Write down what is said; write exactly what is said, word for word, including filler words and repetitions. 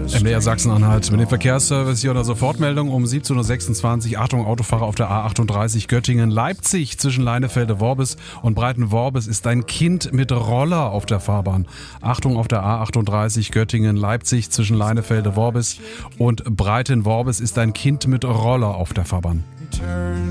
M D R Sachsen-Anhalt mit dem Verkehrsservice hier unter Sofortmeldung um siebzehn Uhr sechsundzwanzig. Achtung, Autofahrer auf der A achtunddreißig Göttingen-Leipzig zwischen Leinefelde-Worbis und Breiten-Worbis ist ein Kind mit Roller auf der Fahrbahn. Achtung, auf der A achtunddreißig Göttingen-Leipzig zwischen Leinefelde-Worbis und Breiten-Worbis ist ein Kind mit Roller auf der Fahrbahn.